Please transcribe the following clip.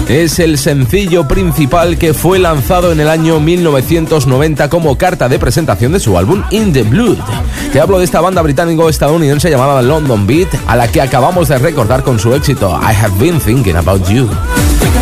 Es el sencillo principal que fue lanzado en el año 1990 como carta de presentación de su álbum In the Blood. Te hablo de esta banda británico-estadounidense llamada London Beat, a la que acabamos de recordar con su éxito I Have Been Thinking About You.